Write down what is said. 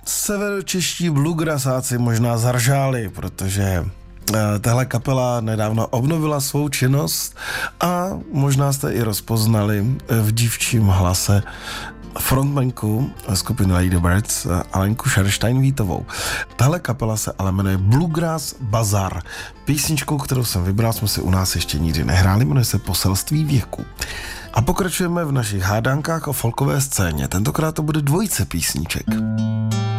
Severočeští bluegrassáci možná zaržáli, protože tahle kapela nedávno obnovila svou činnost a možná jste i rozpoznali v dívčím hlase frontmanku skupiny Ladybirds Alenku Šerstein-Vítovou. Tahle kapela se ale jmenuje Bluegrass Bazaar. Písničkou, kterou jsem vybral, jsme si u nás ještě nikdy nehráli, jmenuje se Poselství věku. A pokračujeme v našich hádankách o folkové scéně. Tentokrát to bude dvojice písniček.